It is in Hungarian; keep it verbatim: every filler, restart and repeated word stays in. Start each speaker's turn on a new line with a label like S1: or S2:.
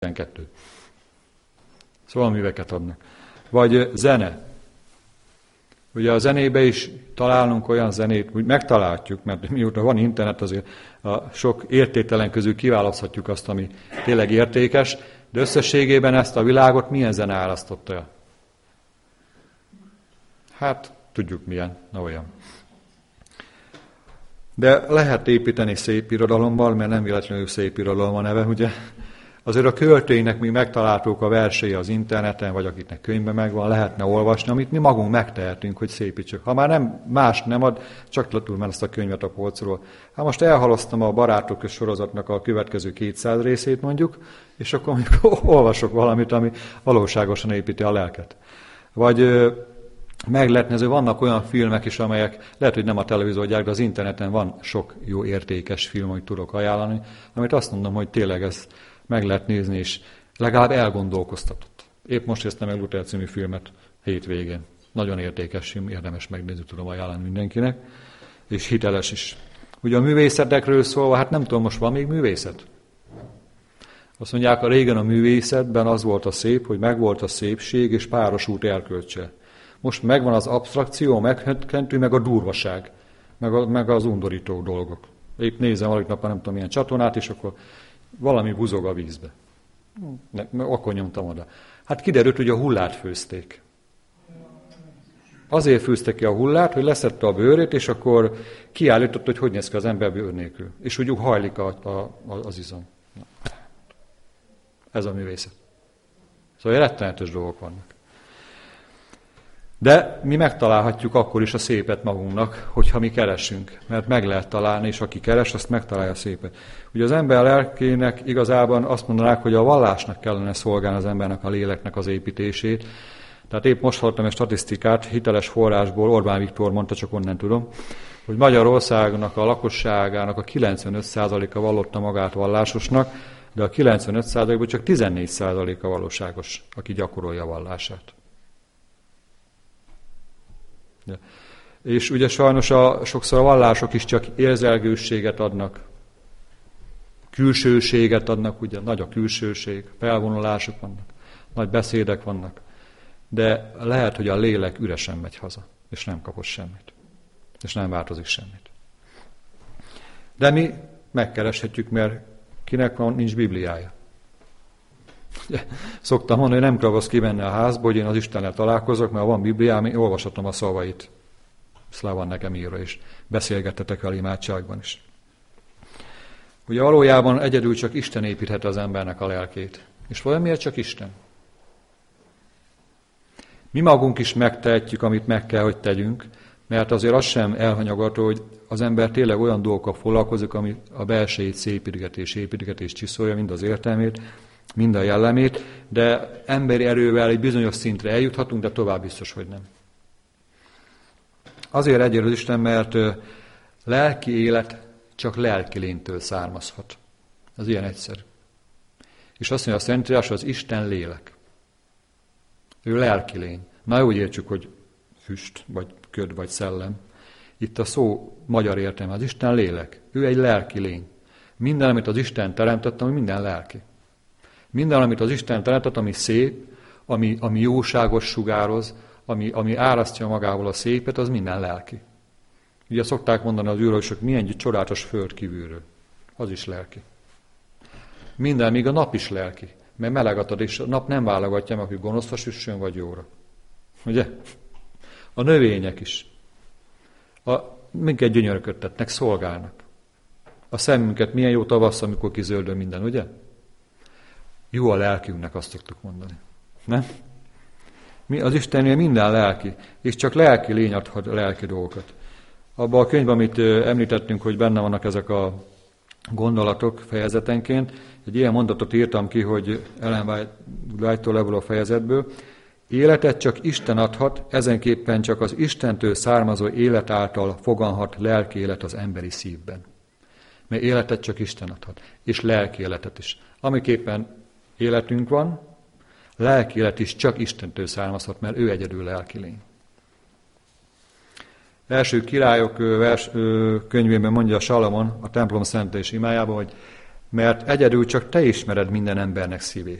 S1: tizenkettő. Szóval műveket adnak. Vagy zene. Ugye a zenébe is találunk olyan zenét, úgy megtaláljuk, mert mióta van internet, azért a sok értéktelen közül kiválaszthatjuk azt, ami tényleg értékes, de összességében ezt a világot milyen zene választotta el? Hát, tudjuk milyen, na olyan. De lehet építeni szép irodalommal, mert nem véletlenül szép irodalom a neve, ugye? Azért a költőinek mi megtaláltuk a versei az interneten, vagy akiknek könyvben megvan, lehetne olvasni, amit mi magunk megtehetünk, hogy szépítsük. Ha már nem más nem ad, csak túl már ezt a könyvet a polcról. Hát most elhalasztom a Barátok sorozatnak a következő kétszáz részét mondjuk, és akkor mondjuk olvasok valamit, ami valóságosan építi a lelket. Vagy meg lehetne, ezért vannak olyan filmek is, amelyek lehet, hogy nem a televíziógyár, de az interneten van sok jó értékes film, amit tudok ajánlani, amit azt mondom, hogy tényleg ez meg lehet nézni, és legalább elgondolkoztatott. Épp most néztem meg Luther című filmet hétvégén. Nagyon értékes film, érdemes megnézni, tudom ajánlani mindenkinek, és hiteles is. Ugye a művészetekről szólva, hát nem tudom, most van még művészet? Azt mondják, a régen a művészetben az volt a szép, hogy megvolt a szépség, és párosult erkölcse. Most megvan az abstrakció, a meghökkentő, meg a durvaság, meg, a, meg az undorító dolgok. Épp nézem valamit napban, nem tudom, milyen csatornát, és akkor valami buzog a vízbe. Ne, akkor nyomtam oda. Hát kiderült, hogy a hullát főzték. Azért főzték ki a hullát, hogy leszette a bőrét, és akkor kiállított, hogy hogy néz ki az ember bőr nélkül. És úgy hajlik a, a, az izom. Ez a művészet. Szóval rettenetes dolgok vannak. De mi megtalálhatjuk akkor is a szépet magunknak, hogyha mi keresünk. Mert meg lehet találni, és aki keres, azt megtalálja a szépet. Ugye az ember lelkének igazában azt mondanák, hogy a vallásnak kellene szolgálni az embernek, a léleknek az építését. Tehát épp most hallottam egy statisztikát, hiteles forrásból, Orbán Viktor mondta, csak onnan tudom, hogy Magyarországnak a lakosságának a kilencvenöt százaléka vallotta magát vallásosnak, de a kilencvenöt százalékból csak tizennégy százaléka valóságos, aki gyakorolja a vallását. Ja. És ugye sajnos a, sokszor a vallások is csak érzelgősséget adnak, külsőséget adnak, ugye nagy a külsőség, felvonulások vannak, nagy beszédek vannak, de lehet, hogy a lélek üresen megy haza, és nem kapott semmit, és nem változik semmit. De mi megkereshetjük, mert kinek van, nincs Bibliája. Szoktam mondani, hogy nem kell az kimenni a házba, hogy én az Istennel találkozok, mert ha van Bibliám, én olvashatom a szavait. Szlá van nekem írva, és beszélgettetek vele imádságban is. Ugye valójában egyedül csak Isten építhet az embernek a lelkét. És valamiért csak Isten? Mi magunk is megtehetjük, amit meg kell, hogy tegyünk, mert azért az sem elhanyagolható, hogy az ember tényleg olyan dolgokkal foglalkozik, ami a belsejét szépítgetés, építgetés csiszolja, mind az értelmét, mind a jellemét, de emberi erővel egy bizonyos szintre eljuthatunk, de tovább biztos, hogy nem. Azért egyedül az Isten, mert lelki élet csak lelki lénytől származhat. Ez ilyen egyszerű. És azt mondja a Szentírás, az Isten lélek. Ő lelki lény. Na úgy értsük, hogy füst, vagy köd, vagy szellem. Itt a szó magyar értelme, az Isten lélek. Ő egy lelki lény. Minden, amit az Isten teremtett, ami minden lelki. Minden, amit az Isten teremtett, ami szép, ami, ami jóságos sugároz, ami, ami árasztja magával a szépet, az minden lelki. Ugye szokták mondani az űrhősök, milyen csodálatos föld kívülről. Az is lelki. Minden, még a nap is lelki. Mert meleg ad, és a nap nem válogatja meg, hogy gonoszra süssön, vagy jóra. Ugye? A növények is. A, minket gyönyörködtetnek, szolgálnak. A szemünket milyen jó tavasz, amikor kizöldül minden, ugye? Jó a lelkünknek, azt szoktuk mondani. Nem? Mi az Istennél minden lelki, és csak lelki lény adhat lelki dolgokat. Abban a könyvben, amit említettünk, hogy benne vannak ezek a gondolatok fejezetenként, egy ilyen mondatot írtam ki, hogy Ellen White-tól ebből a fejezetből, életet csak Isten adhat, ezenképpen csak az Istentől származó élet által foganhat lelki élet az emberi szívben. Mert életet csak Isten adhat, és lelki életet is. Amiképpen életünk van, lelki élet is csak Istentől származhat, mert ő egyedül lelki lény. Első királyok vers, könyvében mondja Salamon a templom szentelés imájában, hogy mert egyedül csak te ismered minden embernek szívét.